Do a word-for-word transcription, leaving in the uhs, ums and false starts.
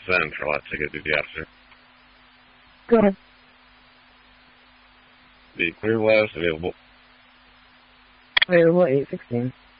Central. I take it to the officer. Go ahead. The clear west available. Available eight sixteen.